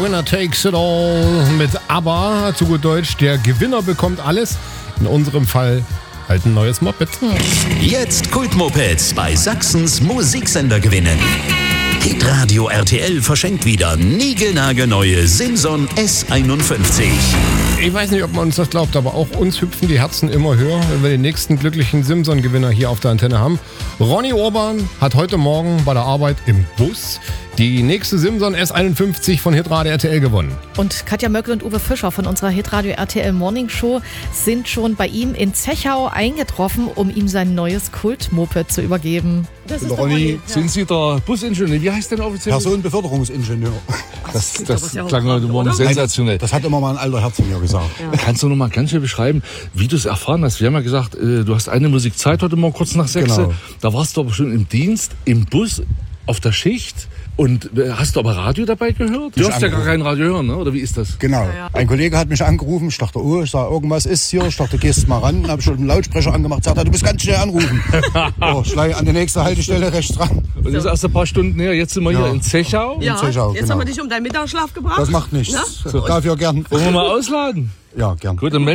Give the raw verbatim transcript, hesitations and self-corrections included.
Winner takes it all mit ABBA, zu gut Deutsch, der Gewinner bekommt alles. In unserem Fall halt ein neues Moped. Jetzt Kultmopeds bei Sachsens Musiksender gewinnen. Hitradio R T L verschenkt wieder niegelnagelneue Simson S einundfünfzig. Ich weiß nicht, ob man uns das glaubt, aber auch uns hüpfen die Herzen immer höher, wenn wir den nächsten glücklichen Simson-Gewinner hier auf der Antenne haben. Ronny Orban hat heute Morgen bei der Arbeit im Bus die nächste Simson S einundfünfzig von Hitradio R T L gewonnen. Und Katja Möckel und Uwe Fischer von unserer Hitradio R T L Morning Show sind schon bei ihm in Zechau eingetroffen, um ihm sein neues Kult-Moped zu übergeben. Das ist Ronny, ja. Sind Sie der Busingenieur? Wie heißt denn offiziell? Personenbeförderungsingenieur. Das, das, das klang heute Morgen sensationell. Das hat immer mal ein alter Herr zu mir gesagt. Ja. Kannst du noch mal ganz schön beschreiben, wie du es erfahren hast? Wir haben ja gesagt, du hast eine Musikzeit heute Morgen kurz nach sechs. Genau. Da warst du aber schon im Dienst, im Bus, auf der Schicht. Und hast du aber Radio dabei gehört? Du darfst ja gar kein Radio hören, ne? Oder wie ist das? Genau. Ja, ja. Ein Kollege hat mich angerufen. Ich dachte, oh, ich sag, irgendwas ist hier. Ich dachte, gehst mal ran. Dann habe ich schon den Lautsprecher angemacht. Sagt er, du bist ganz schnell anrufen. Oh, ich an die nächste Haltestelle rechts dran. Und das ist erst ein paar Stunden her. Jetzt sind wir ja hier in Zechau. Ja, in Zechau, jetzt genau. haben wir dich um deinen Mittagsschlaf gebracht. Das macht nichts. So. Dafür gern. Wollen wir mal ausladen? Ja, gern. Gut, dann